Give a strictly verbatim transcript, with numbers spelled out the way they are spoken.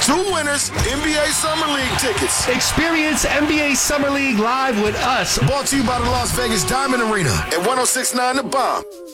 Two winners, N B A Summer League tickets. Experience N B A Summer League live with us. Brought to you by the Las Vegas Diamond Arena at one oh six point nine The Bomb.